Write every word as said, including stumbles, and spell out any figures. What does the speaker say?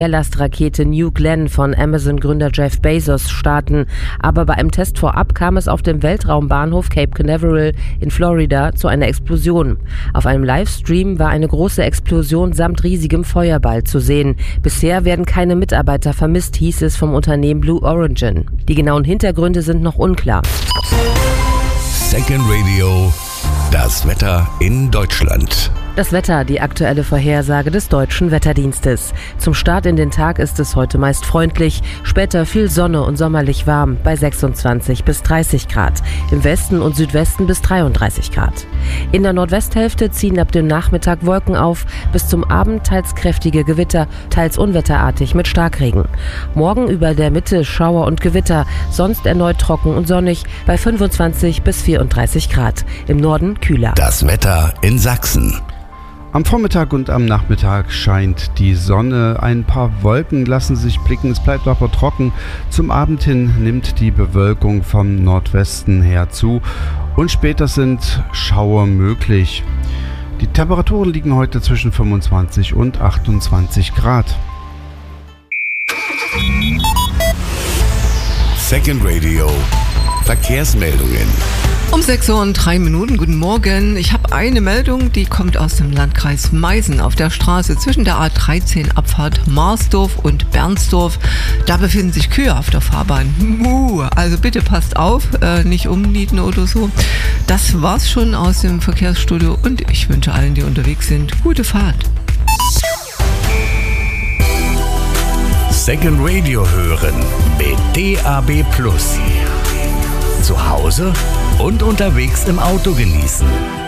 Lastrakete New Glenn von Amazon-Gründer Jeff Bezos starten. Aber bei einem Test vorab kam es auf dem Weltraumbahnhof Cape Canaveral in Florida zu einer Explosion. Auf einem Livestream war eine große Explosion samt riesigem Feuerball zu sehen. Bisher werden keine Mitarbeiter vermisst, hieß es vom Unternehmen Blue Origin. Die genauen Hintergründe sind noch unklar. Second Radio, das Wetter in Deutschland. Das Wetter, die aktuelle Vorhersage des Deutschen Wetterdienstes. Zum Start in den Tag ist es heute meist freundlich, später viel Sonne und sommerlich warm bei sechsundzwanzig bis dreißig Grad, im Westen und Südwesten bis dreiunddreißig Grad. In der Nordwesthälfte ziehen ab dem Nachmittag Wolken auf, bis zum Abend teils kräftige Gewitter, teils unwetterartig mit Starkregen. Morgen über der Mitte Schauer und Gewitter, sonst erneut trocken und sonnig bei fünfundzwanzig bis vierunddreißig Grad, im Norden kühler. Das Wetter in Sachsen. Am Vormittag und am Nachmittag scheint die Sonne. Ein paar Wolken lassen sich blicken, es bleibt aber trocken. Zum Abend hin nimmt die Bewölkung vom Nordwesten her zu und später sind Schauer möglich. Die Temperaturen liegen heute zwischen fünfundzwanzig und achtundzwanzig Grad. Second Radio, Verkehrsmeldungen. Um sechs Uhr und drei Minuten, guten Morgen. Ich habe eine Meldung, die kommt aus dem Landkreis Meißen. Auf der Straße zwischen der A dreizehn Abfahrt Marsdorf und Bernsdorf, da befinden sich Kühe auf der Fahrbahn. Muh, also bitte passt auf, äh, nicht umnieten oder so. Das war's schon aus dem Verkehrsstudio und ich wünsche allen, die unterwegs sind, gute Fahrt. Second Radio hören mit D A B Plus. Zu Hause und unterwegs im Auto genießen.